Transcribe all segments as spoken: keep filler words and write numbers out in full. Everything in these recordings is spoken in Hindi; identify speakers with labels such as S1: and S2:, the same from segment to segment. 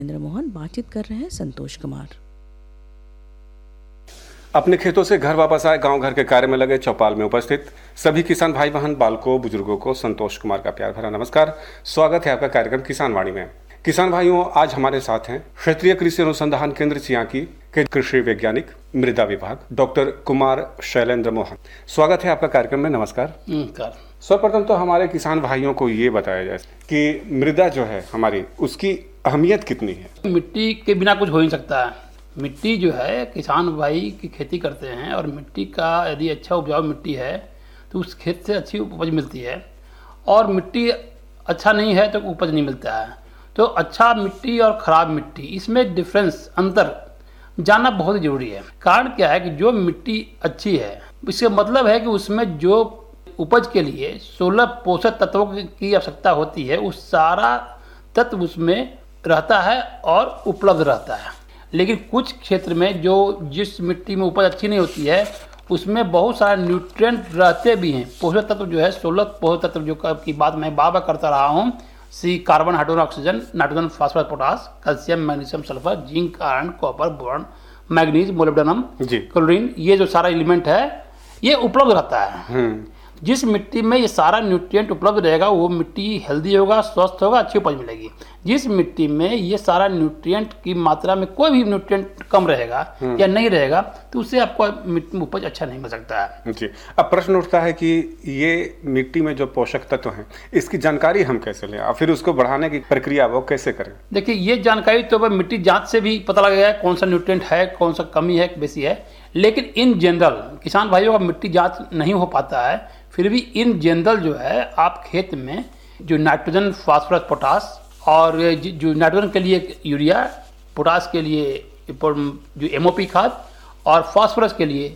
S1: नरेंद्र मोहन बातचीत कर रहे हैं संतोष कुमार।
S2: अपने खेतों से घर वापस आए गांव घर के कार्य में लगे चौपाल में उपस्थित सभी किसान भाई बहन बालकों बुजुर्गों को संतोष कुमार का प्यार भरा नमस्कार। स्वागत है आपका कार्यक्रम किसान वाणी में। किसान भाइयों, आज हमारे साथ हैं क्षेत्रीय कृषि अनुसंधान केंद्र चियांकी के कृषि वैज्ञानिक मृदा विभाग डॉक्टर कुमार शैलेंद्र मोहन। स्वागत है आपका कार्यक्रम में। नमस्कार।
S3: नमस्कार।
S2: सर्वप्रथम तो हमारे किसान भाइयों को ये बताया जाए कि मृदा जो है हमारी, उसकी अहमियत कितनी है।
S3: मिट्टी के बिना कुछ हो नहीं सकता है। मिट्टी जो है, किसान भाई की खेती करते हैं और मिट्टी का यदि अच्छा उपजाऊ मिट्टी है तो उस खेत से अच्छी उपज मिलती है, और मिट्टी अच्छा नहीं है तो उपज नहीं मिलता है। तो अच्छा मिट्टी और ख़राब मिट्टी, इसमें डिफरेंस अंतर जानना बहुत ही ज़रूरी है। कारण क्या है कि जो मिट्टी अच्छी है, इसका मतलब है कि उसमें जो उपज के लिए सोलह पोषक तत्वों की आवश्यकता होती है, उस सारा तत्व उसमें रहता है और उपलब्ध रहता है। लेकिन कुछ क्षेत्र में जो जिस मिट्टी में उपज अच्छी नहीं होती है, उसमें बहुत सारे न्यूट्रिएंट रहते भी हैं। पोषक तत्व जो है, सोलह पोषक तत्व जो की बात मैं बार बार करता रहा हूँ, सी carbon, hydrogen, oxygen, nitrogen, phosphorus, potash, calcium, magnesium, sulphur, zinc, iron, copper, boron, manganese, molybdenum, chlorine, ये जो सारा एलिमेंट है ये उपलब्ध रहता है। जिस मिट्टी में ये सारा न्यूट्रिएंट उपलब्ध रहेगा वो मिट्टी हेल्दी होगा, स्वस्थ होगा, अच्छी उपज मिलेगी। जिस मिट्टी में ये सारा न्यूट्रिएंट की मात्रा में कोई भी न्यूट्रिएंट कम रहेगा या नहीं रहेगा तो उससे आपको मिट्टी में उपज अच्छा नहीं मिल सकता है।
S2: जी, अब प्रश्न उठता है कि ये मिट्टी में जो पोषक तत्व हैं, इसकी जानकारी हम कैसे लें और फिर उसको बढ़ाने की प्रक्रिया वो कैसे करें।
S3: देखिए, ये जानकारी तो मिट्टी जांच से भी पता लगेगा है कौन सा न्यूट्रिएंट है, कौन सा कमी है, बेसी है। लेकिन इन जनरल किसान भाइयों का मिट्टी जांच नहीं हो पाता है, फिर भी इन जनरल जो है आप खेत में जो नाइट्रोजन, फास्फोरस, पोटास, और जो नाइट्रोजन के लिए यूरिया, पोटास के लिए जो एमओपी खाद और फास्फोरस के लिए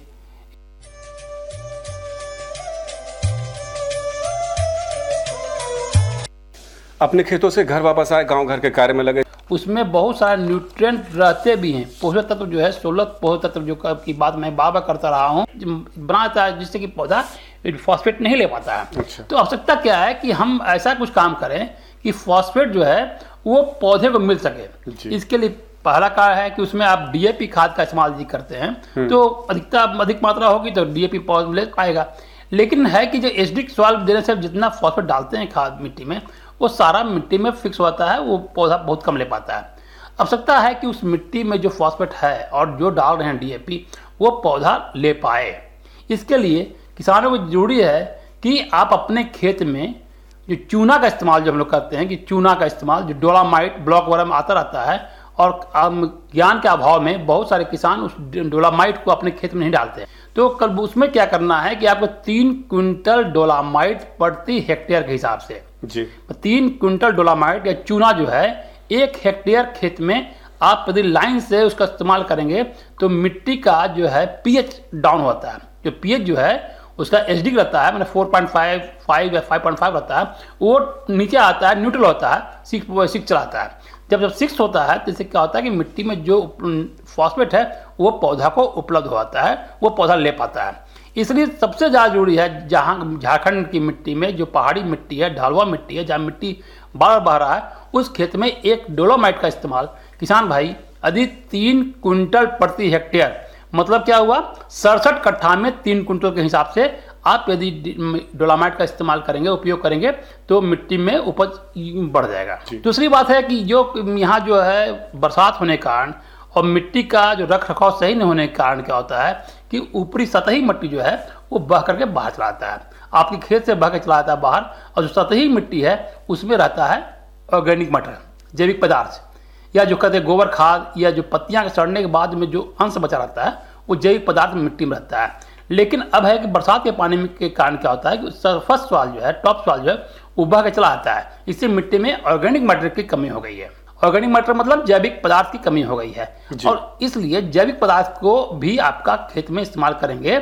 S2: अपने खेतों से घर वापस आए गांव घर के कार्य में लगे,
S3: उसमें बहुत सारे न्यूट्रिएंट रहते भी हैं। पोषक तत्व जो है, सोलह पोषक तत्व जो की बात मैं बार बार करता रहा हूँ, बनाता है जिससे कि पौधा फॉस्फेट नहीं ले पाता है।
S2: अच्छा।
S3: तो आवश्यकता क्या है कि हम ऐसा कुछ काम करें कि फॉस्फेट जो है वो पौधे को मिल सके। इसके लिए पहला कार्य है कि उसमें आप डीएपी खाद का इस्तेमाल यदि करते हैं तो अधिकता अधिक मात्रा होगी तो डीएपी पौधा ले पाएगा। लेकिन है कि जो एसिडिक सॉल्व देने से जितना फॉस्फेट डालते हैं खाद मिट्टी में, वो सारा मिट्टी में फिक्स होता है, वो पौधा बहुत कम ले पाता है। आवश्यकता है कि उस मिट्टी में जो फॉस्फेट है और जो डाल रहे हैं डीएपी, वो पौधा ले पाए। इसके लिए किसानों को जरूरी है कि आप अपने खेत में जो चूना का इस्तेमाल जो हम लोग करते हैं, कि चूना का इस्तेमाल जो डोलामाइट ब्लॉक वगैरह में आता रहता है, और ज्ञान के अभाव में बहुत सारे किसान उस डोलामाइट को अपने खेत में नहीं डालते हैं। तो कल उसमें क्या करना है कि आपको तीन क्विंटल डोलामाइट प्रति हेक्टेयर के हिसाब से
S2: जी
S3: तीन क्विंटल डोलामाइट या चूना जो है एक हेक्टेयर खेत में आप यदि लाइन से उसका इस्तेमाल करेंगे तो मिट्टी का जो है पीएच डाउन होता है। जो पीएच जो है उसका एसिडिक रहता है, मैंने फोर पॉइंट फाइव फाइव या फाइव पॉइंट फाइव रहता है, वो नीचे आता है, न्यूट्रल होता है, सिक्स सिक्स चलाता है। जब जब सिक्स होता है तो इससे क्या होता है कि मिट्टी में जो फॉस्फेट है वो पौधा को उपलब्ध होता है, वो पौधा ले पाता है। इसलिए सबसे ज़्यादा जरूरी है, जहाँ झारखंड की मिट्टी में जो पहाड़ी मिट्टी है, ढलुआ मिट्टी है, जहाँ मिट्टी बार बह रहा है, उस खेत में एक डोलोमाइट का इस्तेमाल किसान भाई यदि तीन क्विंटल प्रति हेक्टेयर, मतलब क्या हुआ, सड़सठ कट्ठा में तीन क्विंटल के हिसाब से आप यदि डोलामाइट का इस्तेमाल करेंगे, उपयोग करेंगे, तो मिट्टी में उपज बढ़ जाएगा। दूसरी बात है कि जो यहाँ जो है बरसात होने के कारण और मिट्टी का जो रख रखाव सही नहीं होने के कारण क्या होता है कि ऊपरी सतही मिट्टी जो है वो बह करके बाहर चला आता है, आपके खेत से बह के चला आता है बाहर, और जो सतही मिट्टी है उसमें रहता है ऑर्गेनिक मैटर, जैविक पदार्थ, या जो कहते हैं गोबर खाद, या जो पत्तियां सड़ने के बाद में जो अंश बचा रहता है वो जैविक पदार्थ मिट्टी में रहता है। लेकिन अब है कि बरसात के पानी के कारण क्या होता है कि सरफेस सॉइल जो है, टॉप सॉइल जो है, वो बह के चला आता है। इससे मिट्टी में ऑर्गेनिक मैटर की कमी हो गई है। ऑर्गेनिक मैटर मतलब जैविक पदार्थ की कमी हो गई है, और इसलिए जैविक पदार्थ को भी आपका खेत में इस्तेमाल करेंगे।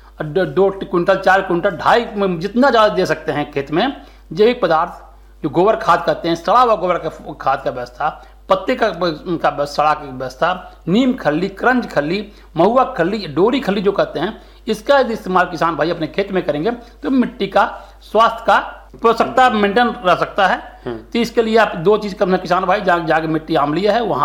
S3: दो क्विंटल, चार क्विंटल, ढाई, जितना ज़्यादा दे सकते हैं खेत में जैविक पदार्थ, जो गोबर खाद कहते हैं, सड़ा हुआ गोबर का खाद का व्यवस्था, पत्ते का का सड़ा की व्यवस्था, नीम खल्ली, करंज खल्ली, महुआ खल्ली, डोरी खल्ली जो कहते हैं, इसका यदि इस्तेमाल किसान भाई अपने खेत में करेंगे तो मिट्टी का स्वास्थ्य का पोषकता मेंटेन रह सकता है। तो इसके लिए आप दो चीज करना किसान भाई, जहाँ जाके मिट्टी आम्लीय है वहाँ